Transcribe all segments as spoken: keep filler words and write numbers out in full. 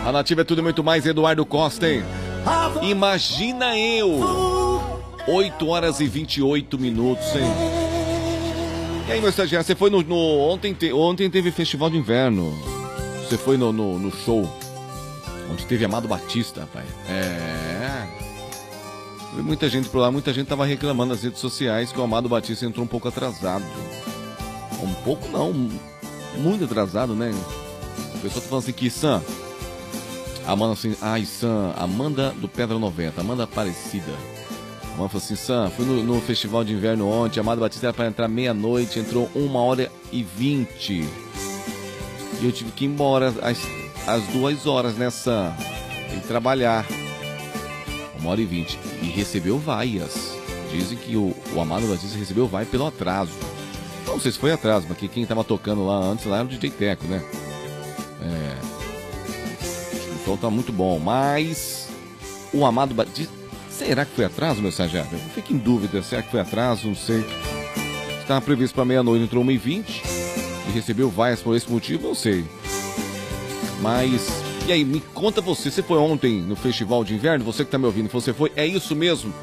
A Nativa é tudo e muito mais, Eduardo Costa, hein? Imagina eu! oito horas e vinte e oito minutos, hein? E aí, meu estagiário, você foi no... no ontem, te, ontem teve Festival de Inverno. Você foi no, no, no show onde teve Amado Batista, rapaz. É... Muita gente por lá, muita gente tava reclamando nas redes sociais que o Amado Batista entrou um pouco atrasado. Um pouco não, muito atrasado, né? O pessoal tá falando assim que Sam... Amanda assim, ai Sam, Amanda do Pedra noventa, Amanda Aparecida. Amanda falou assim, Sam, fui no, no Festival de Inverno ontem, Amado Batista era pra entrar meia-noite, entrou uma hora e vinte. E eu tive que ir embora às, às duas horas, né, Sam? Tem que trabalhar. Uma hora e vinte. E recebeu vaias. Dizem que o, o Amado Batista recebeu vai pelo atraso. Não sei se foi atraso, porque quem tava tocando lá antes lá era o D J Teco, né? É... O som tá muito bom, mas o Amado Batista... Será que foi atraso, meu estagiário? Eu fico em dúvida, será que foi atraso? Não sei. Estava previsto para meia-noite, entrou uma e vinte e recebeu vaias por esse motivo, eu sei. Mas, e aí, me conta você, você foi ontem no Festival de Inverno? Você que tá me ouvindo, você foi? É isso mesmo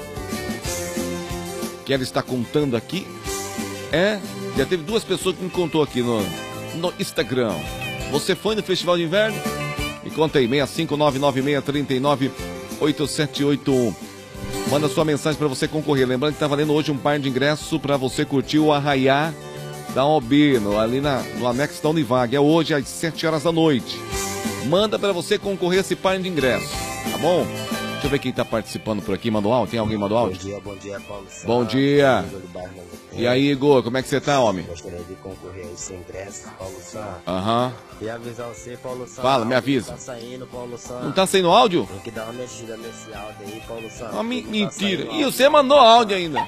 que ela está contando aqui? É, já teve duas pessoas que me contou aqui no, no Instagram. Você foi no Festival de Inverno? Me conta aí, seis cinco nove nove seis três nove oito sete oito um. Manda sua mensagem para você concorrer. Lembrando que tá valendo hoje um par de ingressos para você curtir o Arraiá da O B, no, ali na, no Anex da Univag. É hoje às sete horas da noite. Manda para você concorrer esse par de ingressos, tá bom? Deixa eu ver quem tá participando por aqui. Mandou áudio? Tem alguém mandou áudio? Bom dia, bom dia, Paulo. Bom dia. E aí, Igor, como é que você tá, homem? Gostaria de concorrer a esse ingresso, Paulo Sá. Aham. Uhum. E avisar você, Paulo Sá. Fala, me avisa. Tá saindo, Paulo Sá. Não tá saindo áudio? Tem que dar uma mexida nesse áudio aí, Paulo Sá. Uma mi mentira. Tá e você mandou áudio ainda.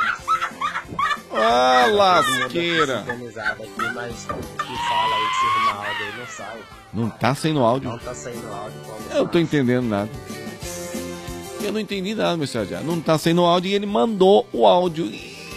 Ah, lasqueira. Aqui, mas o que fala aí que se arruma áudio aí não sai. Não tá saindo áudio? Não tá saindo áudio, Paulo Sá. Eu não tô entendendo nada. Eu não entendi nada, meu estagiário. Não tá saindo áudio e ele mandou o áudio.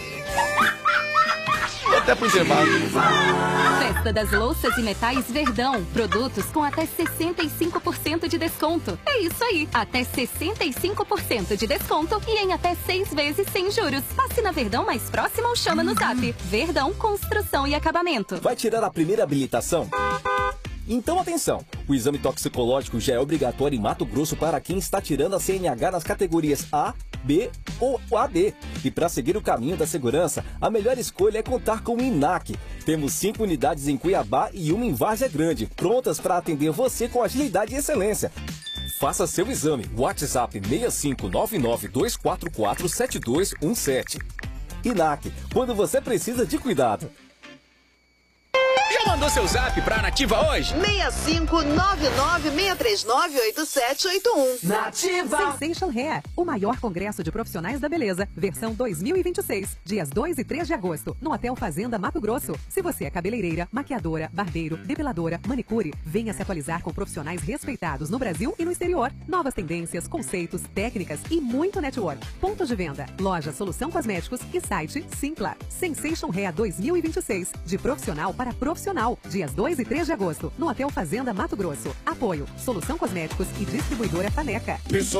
Até pro intervalo. Festa das Louças e Metais Verdão. Produtos com até sessenta e cinco por cento de desconto. É isso aí, até sessenta e cinco por cento de desconto e em até seis vezes sem juros. Passe na Verdão mais próxima ou chama no Zap. Verdão, construção e acabamento. Vai tirar a primeira habilitação? Então atenção, o exame toxicológico já é obrigatório em Mato Grosso para quem está tirando a C N H nas categorias A, B ou A D. E para seguir o caminho da segurança, a melhor escolha é contar com o INAC. Temos cinco unidades em Cuiabá e uma em Várzea Grande, prontas para atender você com agilidade e excelência. Faça seu exame. WhatsApp seis cinco nove nove dois quatro quatro sete dois um sete. INAC, quando você precisa de cuidado. Já mandou seu zap pra Nativa hoje? seis cinco nove nove seis três nove oito sete oito um. Nativa! Sensation Hair, o maior congresso de profissionais da beleza, versão dois mil e vinte e seis, dias dois e três de agosto, no Hotel Fazenda Mato Grosso. Se você é cabeleireira, maquiadora, barbeiro, depiladora, manicure, venha se atualizar com profissionais respeitados no Brasil e no exterior. Novas tendências, conceitos, técnicas e muito network. Pontos de venda, loja Solução Cosméticos e site Simpla. Sensation Hair dois mil e vinte e seis, de profissional para profissional. Dias dois e três de agosto, no Hotel Fazenda Mato Grosso. Apoio, Solução Cosméticos e Distribuidora Faneca.